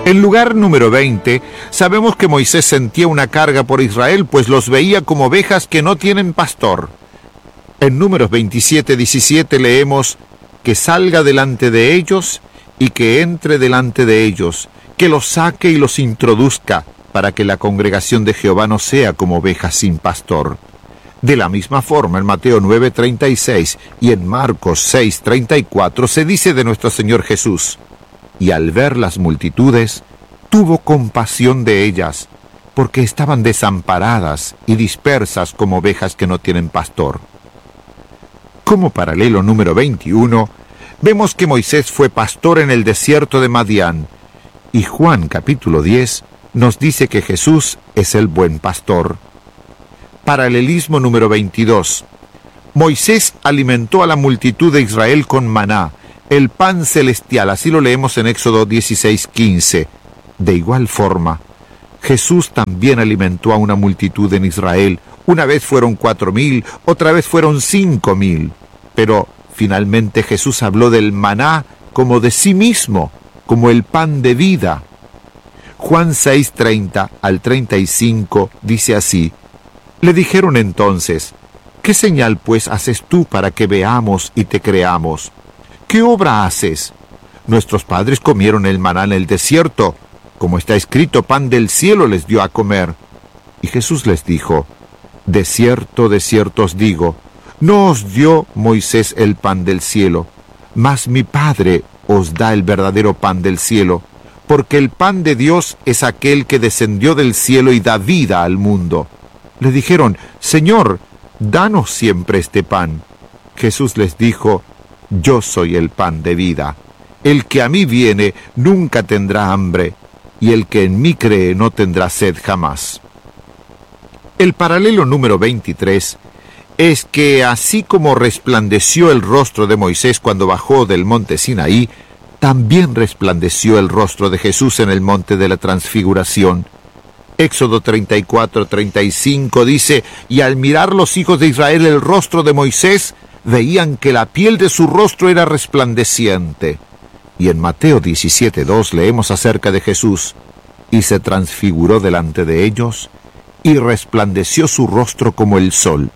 En lugar número 20, sabemos que Moisés sentía una carga por Israel, pues los veía como ovejas que no tienen pastor. En Números 27:17 leemos: que salga delante de ellos y que entre delante de ellos, que los saque y los introduzca, para que la congregación de Jehová no sea como ovejas sin pastor. De la misma forma, en Mateo 9:36 y en Marcos 6:34 se dice de nuestro Señor Jesús: y al ver las multitudes, tuvo compasión de ellas, porque estaban desamparadas y dispersas como ovejas que no tienen pastor. Como paralelo número 21, vemos que Moisés fue pastor en el desierto de Madián, y Juan capítulo 10 nos dice que Jesús es el buen pastor. Paralelismo número 22. Moisés alimentó a la multitud de Israel con maná, el pan celestial, así lo leemos en Éxodo 16:15. De igual forma, Jesús también alimentó a una multitud en Israel. Una vez fueron 4,000, otra vez fueron 5,000. Pero finalmente Jesús habló del maná como de sí mismo, como el pan de vida. Juan 6:30 al 35 dice así: le dijeron entonces: ¿qué señal pues haces tú para que veamos y te creamos? ¿Qué obra haces? Nuestros padres comieron el maná en el desierto, como está escrito: pan del cielo les dio a comer. Y Jesús les dijo: de cierto os digo, no os dio Moisés el pan del cielo, mas mi Padre os da el verdadero pan del cielo, porque el pan de Dios es aquel que descendió del cielo y da vida al mundo. Le dijeron: Señor, danos siempre este pan. Jesús les dijo: yo soy el pan de vida. El que a mí viene nunca tendrá hambre, y el que en mí cree no tendrá sed jamás. El paralelo número 23 es que así como resplandeció el rostro de Moisés cuando bajó del monte Sinaí, también resplandeció el rostro de Jesús en el monte de la Transfiguración. Éxodo 34:35 dice: y al mirar los hijos de Israel el rostro de Moisés, veían que la piel de su rostro era resplandeciente. Y en Mateo 17:2 leemos acerca de Jesús: y se transfiguró delante de ellos, y resplandeció su rostro como el sol.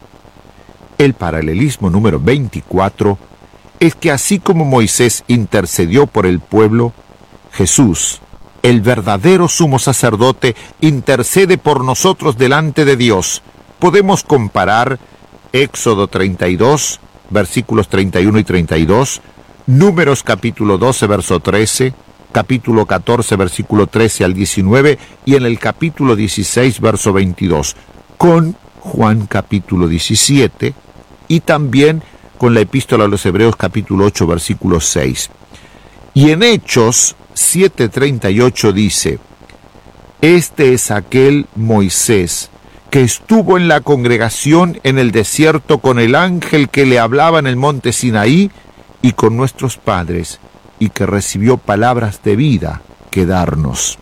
El paralelismo número 24 es que así como Moisés intercedió por el pueblo, Jesús, el verdadero sumo sacerdote, intercede por nosotros delante de Dios. Podemos comparar Éxodo 32, versículos 31 y 32, Números capítulo 12, verso 13, capítulo 14, versículo 13 al 19, y en el capítulo 16, verso 22, con Juan capítulo 17, y también con la epístola a los Hebreos capítulo 8, versículo 6. Y en Hechos 7:38 dice: este es aquel Moisés que estuvo en la congregación en el desierto con el ángel que le hablaba en el monte Sinaí y con nuestros padres, y que recibió palabras de vida que darnos.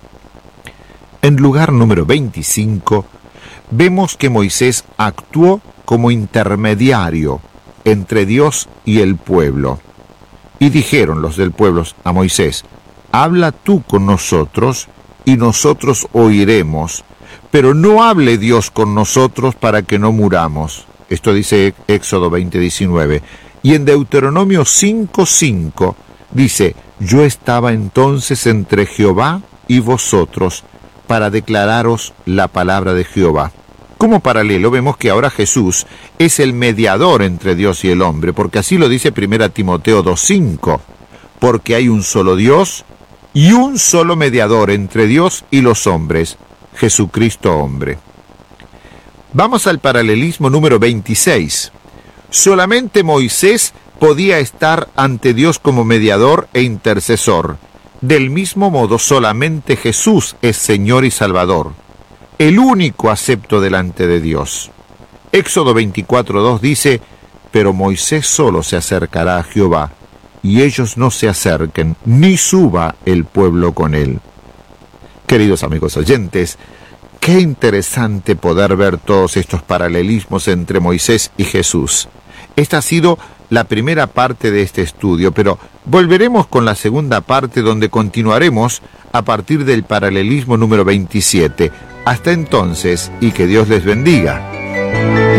En lugar número 25, vemos que Moisés actuó como intermediario entre Dios y el pueblo. Y dijeron los del pueblo a Moisés: habla tú con nosotros, y nosotros oiremos, pero no hable Dios con nosotros para que no muramos. Esto dice Éxodo 20:19. Y en Deuteronomio 5:5 dice: yo estaba entonces entre Jehová y vosotros, para declararos la palabra de Jehová. Como paralelo vemos que ahora Jesús es el mediador entre Dios y el hombre, porque así lo dice 1 Timoteo 2:5, porque hay un solo Dios y un solo mediador entre Dios y los hombres, Jesucristo hombre. Vamos al paralelismo número 26. Solamente Moisés podía estar ante Dios como mediador e intercesor. Del mismo modo, solamente Jesús es Señor y Salvador, el único acepto delante de Dios. Éxodo 24:2 dice: pero Moisés solo se acercará a Jehová, y ellos no se acerquen, ni suba el pueblo con él. Queridos amigos oyentes, qué interesante poder ver todos estos paralelismos entre Moisés y Jesús. Esta ha sido la primera parte de este estudio, pero volveremos con la segunda parte donde continuaremos a partir del paralelismo número 27. Hasta entonces, y que Dios les bendiga.